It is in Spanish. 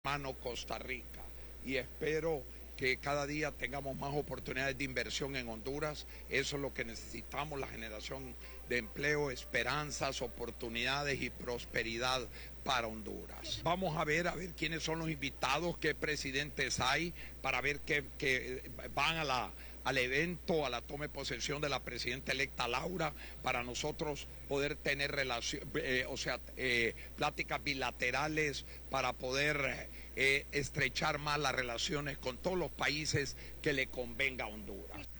hermano Costa Rica, y espero que cada día tengamos más oportunidades de inversión en Honduras. Eso es lo que necesitamos, la generación de empleo, esperanzas, oportunidades y prosperidad para Honduras. Vamos a ver quiénes son los invitados, qué presidentes hay, para ver que van al evento, a la toma de posesión de la presidenta electa Laura, para nosotros poder tener pláticas bilaterales, para poder estrechar más las relaciones con todos los países que le convenga a Honduras.